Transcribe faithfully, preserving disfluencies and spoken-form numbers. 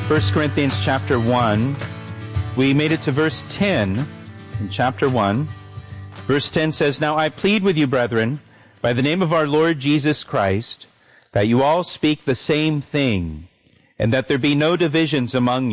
First Corinthians chapter one. We made it to verse ten in chapter one. Verse ten says, "Now I plead with you, brethren, by the name of our Lord Jesus Christ, that you all speak the same thing, and that there be no divisions among you,